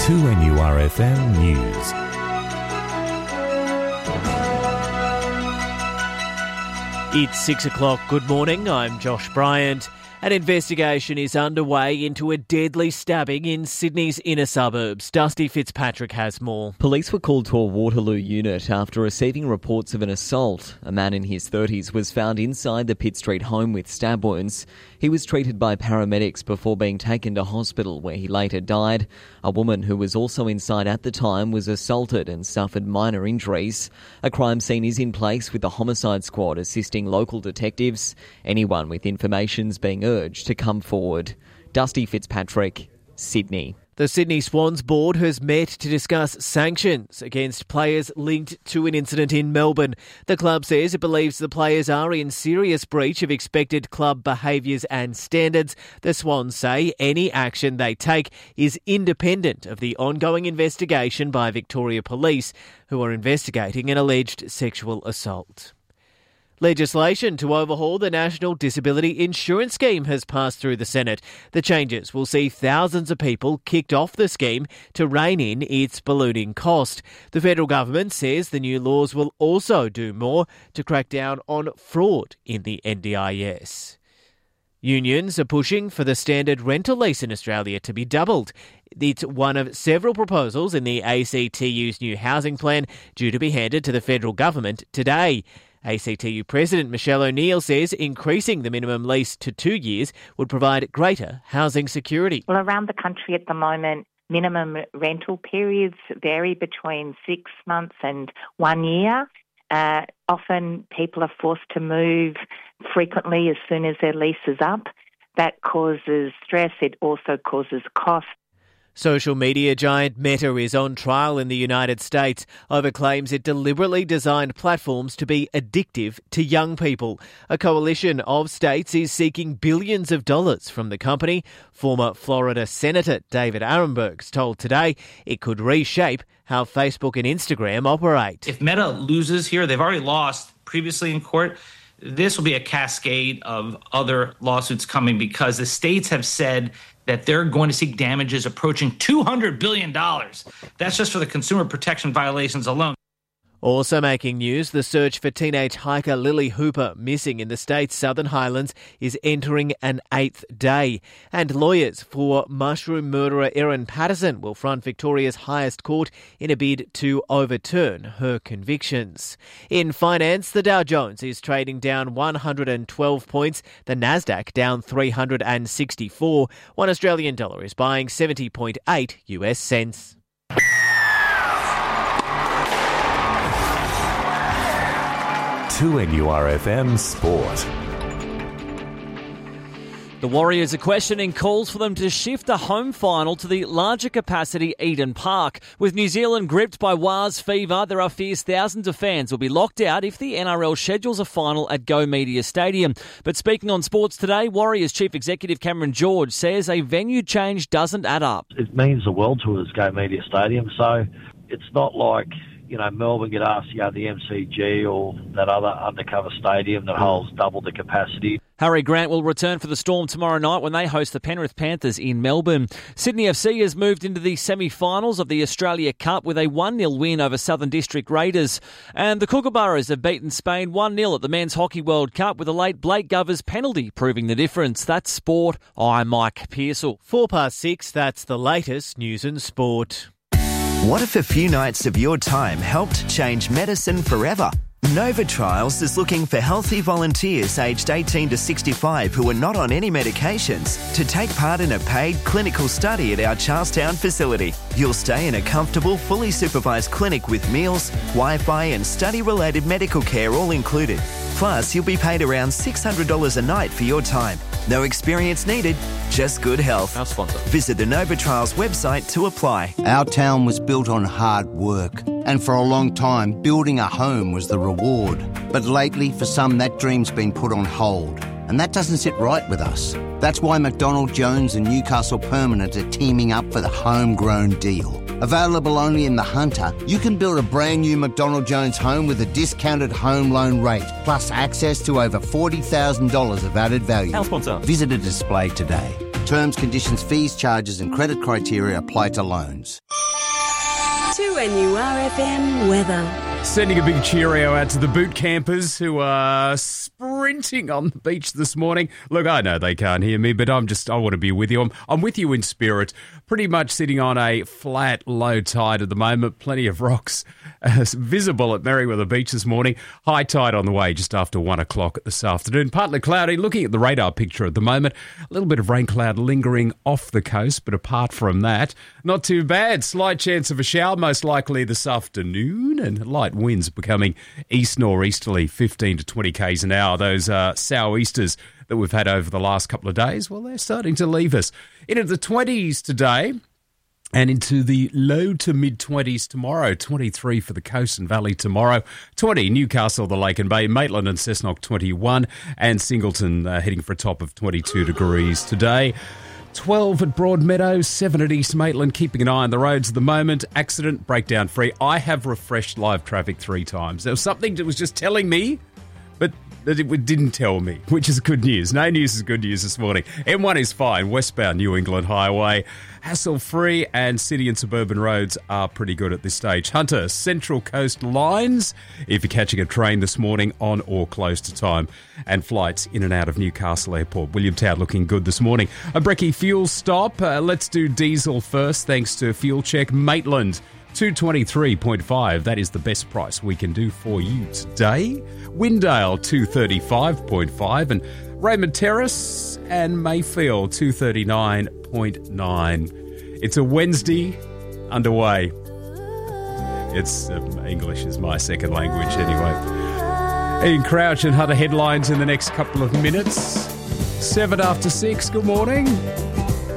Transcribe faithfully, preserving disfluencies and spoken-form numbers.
two N U R F M News. It's six o'clock. Good morning. I'm Josh Bryant. An investigation is underway into a deadly stabbing in Sydney's inner suburbs. Dusty Fitzpatrick has more. Police were called to a Waterloo unit after receiving reports of an assault. A man in his thirties was found inside the Pitt Street home with stab wounds. He was treated by paramedics before being taken to hospital, where he later died. A woman who was also inside at the time was assaulted and suffered minor injuries. A crime scene is in place with the homicide squad assisting local detectives. Anyone with information is being urged to come forward. Dusty Fitzpatrick, Sydney. The Sydney Swans board has met to discuss sanctions against players linked to an incident in Melbourne. The club says it believes the players are in serious breach of expected club behaviours and standards. The Swans say any action they take is independent of the ongoing investigation by Victoria Police, who are investigating an alleged sexual assault. Legislation to overhaul the National Disability Insurance Scheme has passed through the Senate. The changes will see thousands of people kicked off the scheme to rein in its ballooning cost. The federal government says the new laws will also do more to crack down on fraud in the N D I S. Unions are pushing for the standard rental lease in Australia to be doubled. It's one of several proposals in the A C T U's new housing plan due to be handed to the federal government today. A C T U President Michelle O'Neill says increasing the minimum lease to two years would provide greater housing security. Well, around the country at the moment, minimum rental periods vary between six months and one year. Uh, often people are forced to move frequently as soon as their lease is up. That causes stress. It also causes cost. Social media giant Meta is on trial in the United States over claims it deliberately designed platforms to be addictive to young people. A coalition of states is seeking billions of dollars from the company. Former Florida Senator David Arenberg told Today it could reshape how Facebook and Instagram operate. If Meta loses here, they've already lost previously in court. This will be a cascade of other lawsuits coming because the states have said that they're going to seek damages approaching two hundred billion dollars. That's just for the consumer protection violations alone. Also making news, the search for teenage hiker Lily Hooper, missing in the state's Southern Highlands, is entering an eighth day. And lawyers for mushroom murderer Erin Patterson will front Victoria's highest court in a bid to overturn her convictions. In finance, the Dow Jones is trading down one hundred twelve points, the Nasdaq down three hundred sixty-four. One Australian dollar is buying seventy point eight U S cents. two N U R F M Sport. The Warriors are questioning calls for them to shift the home final to the larger capacity Eden Park. With New Zealand gripped by Wars fever, there are fears thousands of fans will be locked out if the N R L schedules a final at Go Media Stadium. But speaking on Sports Today, Warriors Chief Executive Cameron George says a venue change doesn't add up. It means the world to us, Go Media Stadium, so it's not like, you know, Melbourne get asked to go to the M C G or that other undercover stadium that holds double the capacity. Harry Grant will return for the Storm tomorrow night when they host the Penrith Panthers in Melbourne. Sydney F C has moved into the semi-finals of the Australia Cup with a one nil win over Southern District Raiders. And the Kookaburras have beaten Spain one nil at the Men's Hockey World Cup with a late Blake Govers penalty proving the difference. That's sport. I'm Mike Pearsall. Four past six, that's the latest news and sport. What if a few nights of your time helped change medicine forever? Nova Trials is looking for healthy volunteers aged eighteen to sixty-five who are not on any medications to take part in a paid clinical study at our Charlestown facility. You'll stay in a comfortable, fully supervised clinic with meals, Wi-Fi and study-related medical care all included. Plus, you'll be paid around six hundred dollars a night for your time. No experience needed, just good health. Our sponsor. Visit the Nova Trials website to apply. Our town was built on hard work, and for a long time, building a home was the reward. But lately, for some, that dream's been put on hold, and that doesn't sit right with us. That's why McDonald Jones and Newcastle Permanent are teaming up for the homegrown deal. Available only in the Hunter, you can build a brand new McDonald Jones home with a discounted home loan rate, plus access to over forty thousand dollars of added value. Our sponsor. Visit a display today. Terms, conditions, fees, charges and credit criteria apply to loans. two N U R F M weather. Sending a big cheerio out to the boot campers who are sprinting on the beach this morning. Look, I know they can't hear me, but I'm just, I want to be with you. I'm, I'm with you in spirit. Pretty much sitting on a flat, low tide at the moment. Plenty of rocks uh, visible at Merriweather Beach this morning. High tide on the way just after one o'clock this afternoon. Partly cloudy. Looking at the radar picture at the moment, a little bit of rain cloud lingering off the coast, but apart from that, not too bad. Slight chance of a shower, most likely this afternoon, and light winds becoming east nor'easterly, fifteen to twenty kays an hour. Those uh, sou'easters that we've had over the last couple of days, well, they're starting to leave us. Into the twenties today and into the low to mid-twenties tomorrow. twenty-three for the coast and valley tomorrow. twenty, Newcastle, the Lake and Bay, Maitland and Cessnock twenty-one, and Singleton uh, heading for a top of twenty-two degrees today. twelve at Broadmeadows, seven at East Maitland, keeping an eye on the roads at the moment. Accident, breakdown free. I have refreshed live traffic three times. There was something that was just telling me, but that it didn't tell me, which is good news. No news is good news this morning. M one is fine, westbound New England Highway. Hassle-free, and city and suburban roads are pretty good at this stage. Hunter, Central Coast lines, if you're catching a train this morning on or close to time. And flights in and out of Newcastle Airport. Williamtown looking good this morning. A brekkie fuel stop. Uh, let's do diesel first, thanks to Fuel Check. Maitland, two twenty-three point five. That is the best price we can do for you today. Windale, two thirty-five point five. And Raymond Terrace and Mayfield, two thirty-nine point nine. It's a Wednesday underway. It's um, English is my second language anyway. Ian Crouch and Hunter headlines in the next couple of minutes. Seven after six. Good morning.